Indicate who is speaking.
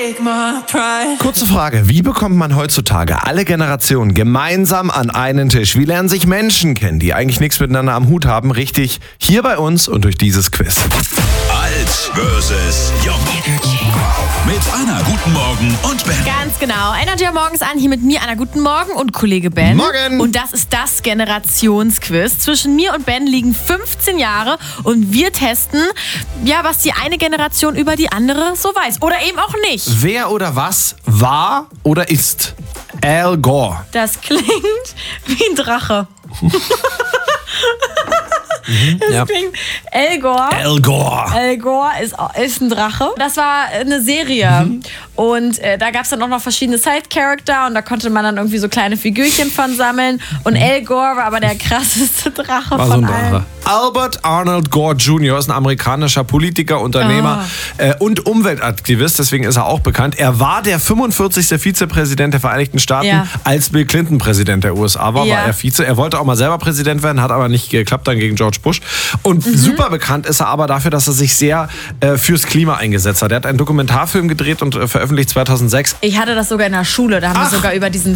Speaker 1: Kurze Frage, wie bekommt man heutzutage alle Generationen gemeinsam an einen Tisch? Wie lernen sich Menschen kennen, die eigentlich nichts miteinander am Hut haben? Richtig, hier bei uns und durch dieses Quiz.
Speaker 2: Alt versus Jung. Mit Anna, guten Morgen und Ben.
Speaker 3: Ganz genau. Energy morgens an, hier mit mir, Anna, guten Morgen und Kollege Ben.
Speaker 1: Morgen.
Speaker 3: Und das ist das Generationsquiz. Zwischen mir und Ben liegen 15 Jahre und wir testen, ja, was die eine Generation über die andere so weiß. Oder eben auch nicht.
Speaker 1: Wer oder was war oder ist Al Gore?
Speaker 3: Das klingt wie ein Drache.
Speaker 1: Ja.
Speaker 3: Klingt Al Gore.
Speaker 1: Al Gore.
Speaker 3: Al Gore ist ein Drache. Das war eine Serie. Und da gab es dann auch noch verschiedene Side-Character und da konnte man dann irgendwie so kleine Figürchen von sammeln. Und Al Gore war aber der krasseste Drache
Speaker 1: War
Speaker 3: von
Speaker 1: so ein
Speaker 3: allen.
Speaker 1: Drache. Albert Arnold Gore Jr. ist ein amerikanischer Politiker, Unternehmer und Umweltaktivist, deswegen ist er auch bekannt. Er war der 45. Vizepräsident der Vereinigten Staaten.
Speaker 3: Ja.
Speaker 1: Als Bill Clinton Präsident der USA war,
Speaker 3: Ja.
Speaker 1: war er Vize. Er wollte auch mal selber Präsident werden, hat aber nicht geklappt, dann gegen George Bush. Und super bekannt ist er aber dafür, dass er sich sehr fürs Klima eingesetzt hat. Er hat einen Dokumentarfilm gedreht und veröffentlicht 2006.
Speaker 3: Ich hatte das sogar in der Schule. Da haben wir sogar über diesen